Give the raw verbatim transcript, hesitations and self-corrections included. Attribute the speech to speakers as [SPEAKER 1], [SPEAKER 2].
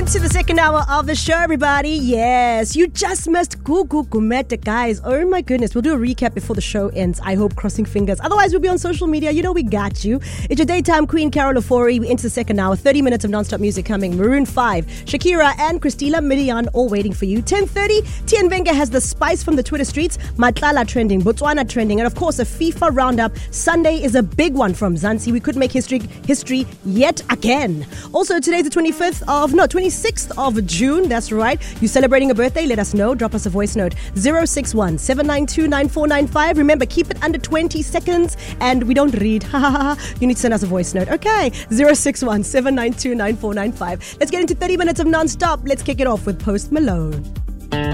[SPEAKER 1] into the second hour of the show, everybody. Yes, you just missed Gugu Gumete, guys. Oh my goodness. We'll do a recap before the show ends. I hope, crossing fingers. Otherwise, we'll be on social media. You know we got you. It's your daytime queen, Carol Ofori. We're into the second hour. thirty minutes of non-stop music coming. Maroon five, Shakira and Christina Milian all waiting for you. ten thirty, Tien Venga has the spice from the Twitter streets. Matlala trending, Botswana trending, and of course a FIFA roundup. Sunday is a big one from Zanzi. We could make history history yet again. Also, today's the twenty-fifth of, no, twenty-sixth of June. That's right. You celebrating a birthday? Let us know. Drop us a voice note. zero six one, seven nine two, nine four nine five. Remember, keep it under twenty seconds and we don't read. You need to send us a voice note. Okay. zero six one, seven nine two, nine four nine five. Let's get into thirty minutes of non-stop. Let's kick it off with Post Malone.